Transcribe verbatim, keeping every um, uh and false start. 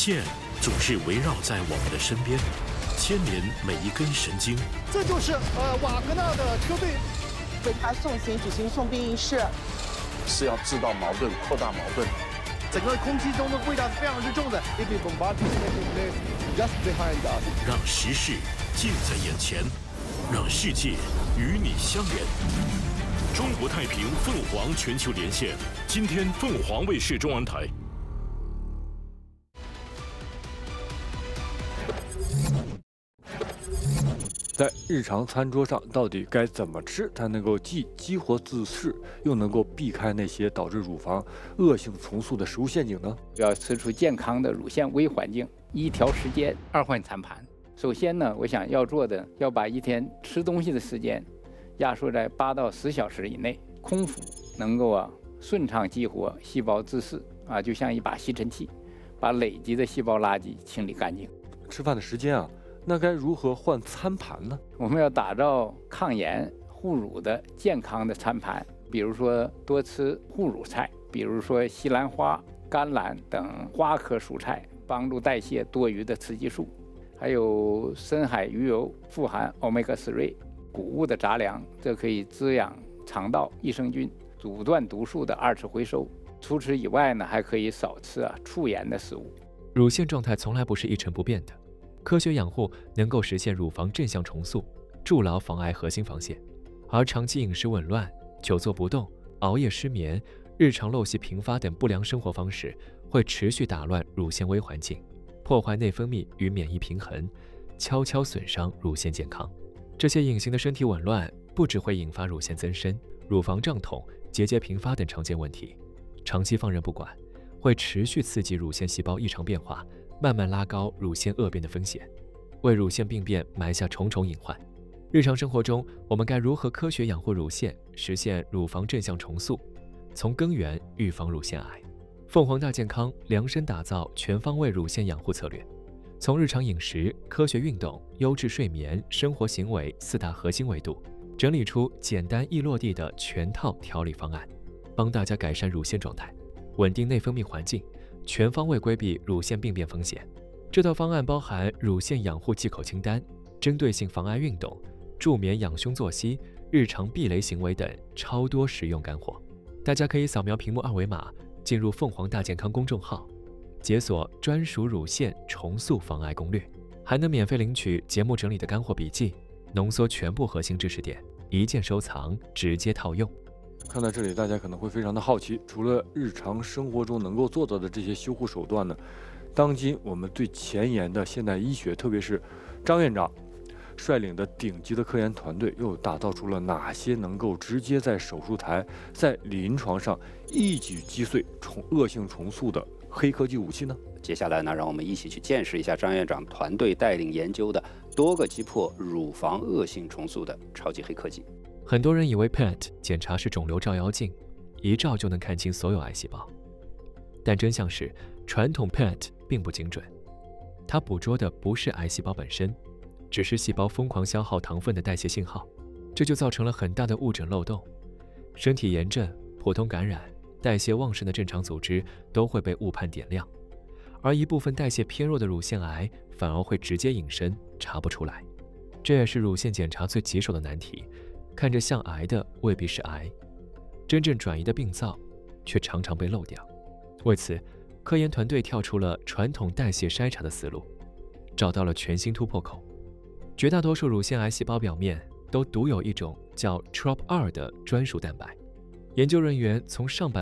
线总是围绕在我们的身边，牵连每一根神经。 这就是呃瓦格纳的车队为他送行举行送殡仪式， 是要制造矛盾、扩大矛盾。 整个空气中的味道是非常之重的。It is bombarding just behind us。 让时事近在眼前，让世界与你相连。中国太平凤凰全球连线，今天凤凰卫视中文台。 在日常餐桌上，到底该怎么吃才能够既激活自噬，又能够避开那些导致乳房恶性重塑的食物陷阱呢？ 要吃出健康的乳腺微环境。一调时间，二换餐盘。首先呢，我想要做的，要把一天吃东西的时间压缩在八到十小时以内。空腹能够啊顺畅激活细胞自噬啊，就像一把吸尘器，把累积的细胞垃圾清理干净。 吃饭的时间啊。那该如何换餐盘呢？ 我们要打造抗炎护乳的健康的餐盘，比如说多吃护乳菜，比如说西兰花、甘蓝等花科蔬菜，帮助代谢多余的雌激素。还有深海鱼油富含 欧米伽三 谷物的杂粮，这可以滋养肠道益生菌，阻断毒素的二次回收。除此以外呢，还可以少吃啊促炎的食物。 乳腺状态从来不是一成不变的。科学养护能够实现乳房正向重塑，筑牢防癌核心防线，而长期饮食紊乱、久坐不动、熬夜失眠、日常陋习频发等不良生活方式，会持续打乱乳腺微环境，破坏内分泌与免疫平衡，悄悄损伤乳腺健康。这些隐形的身体紊乱，不只会引发乳腺增生、乳房胀痛、结节频发等常见问题，长期放任不管，会持续刺激乳腺细胞异常变化，慢慢拉高乳腺恶变的风险，为乳腺病变埋下重重隐患。日常生活中，我们该如何科学养护乳腺，实现乳房正向重塑，从根源预防乳腺癌？凤凰大健康量身打造全方位乳腺养护策略，从日常饮食、科学运动、优质睡眠、生活行为四大核心维度，整理出简单易落地的全套调理方案，帮大家改善乳腺状态，稳定内分泌环境，全方位规避乳腺病变风险。这套方案包含乳腺养护忌口清单、针对性防癌运动、助眠养胸作息、日常避雷行为等超多实用干货。大家可以扫描屏幕二维码，进入凤凰大健康公众号，解锁专属乳腺重塑防癌攻略，还能免费领取节目整理的干货笔记，浓缩全部核心知识点，一键收藏，直接套用。 看到这里，大家可能会非常的好奇，除了日常生活中能够做到的这些修护手段呢，当今我们最前沿的现代医学，特别是张院长率领的顶级的科研团队，又打造出了哪些能够直接在手术台、在临床上一举击碎重恶性重塑的黑科技武器呢？ 接下来呢，让我们一起去见识一下张院长团队带领研究的多个击破乳房恶性重塑的超级黑科技。 很多人以为 P E T 检查是肿瘤照妖镜，一照就能看清所有癌细胞，但真相是，传统 P E T 并不精准，它捕捉的不是癌细胞本身，只是细胞疯狂消耗糖分的代谢信号，这就造成了很大的误诊漏洞。身体炎症、普通感染、代谢旺盛的正常组织都会被误判点亮，而一部分代谢偏弱的乳腺癌反而会直接隐身，查不出来。这也是乳腺检查最棘手的难题，看着像癌的未必是癌，真正转移的病灶却常常被漏掉。为此，科研团队跳出了传统代谢筛查的思路，找到了全新突破口。绝大多数乳腺癌细胞表面都独有一种叫 T R O P 二 的专属蛋白，研究人员从上百